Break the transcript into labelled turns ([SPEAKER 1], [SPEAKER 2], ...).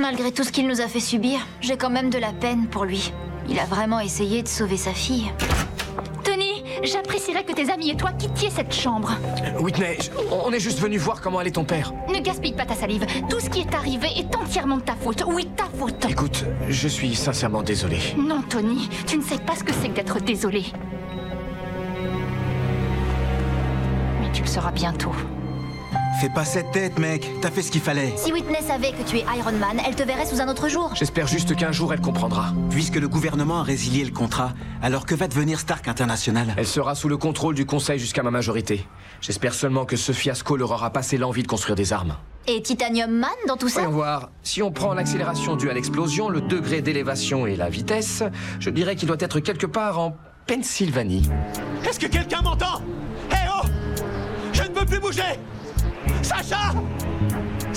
[SPEAKER 1] Malgré tout ce qu'il nous a fait subir, j'ai quand même de la peine pour lui. Il a vraiment essayé de sauver sa fille.
[SPEAKER 2] Tony, j'apprécierais que tes amis et toi quittiez cette chambre.
[SPEAKER 3] Whitney, on est juste venu voir comment allait ton père.
[SPEAKER 2] Ne gaspille pas ta salive. Tout ce qui est arrivé est entièrement de ta faute. Oui, ta faute.
[SPEAKER 3] Écoute, je suis sincèrement désolé.
[SPEAKER 2] Non, Tony, tu ne sais pas ce que c'est que d'être désolé. Mais tu le sauras bientôt.
[SPEAKER 4] Fais pas cette tête, mec. T'as fait ce qu'il fallait.
[SPEAKER 1] Si Whitney savait que tu es Iron Man, elle te verrait sous un autre jour.
[SPEAKER 3] J'espère juste qu'un jour elle comprendra.
[SPEAKER 4] Puisque le gouvernement a résilié le contrat, alors que va devenir Stark International?
[SPEAKER 3] Elle sera sous le contrôle du Conseil jusqu'à ma majorité. J'espère seulement que ce fiasco leur aura passé l'envie de construire des armes.
[SPEAKER 1] Et Titanium Man dans tout ça?
[SPEAKER 3] Voyons voir. Si on prend l'accélération due à l'explosion, le degré d'élévation et la vitesse, je dirais qu'il doit être quelque part en Pennsylvanie.
[SPEAKER 5] Est-ce que quelqu'un m'entend? Eh oh! Je ne peux plus bouger! Sacha!